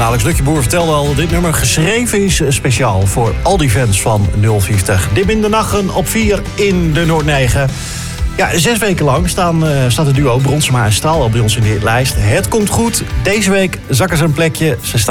Alex Lukkeboer vertelde al dat dit nummer geschreven is speciaal voor al die fans van 040. Dim in de nachten op 4 in de Noord 9. Ja, 6 weken lang staat het duo Bronsema en Staal al bij ons in de hitlijst. Het komt goed. Deze week zakken ze een plekje. Ze staan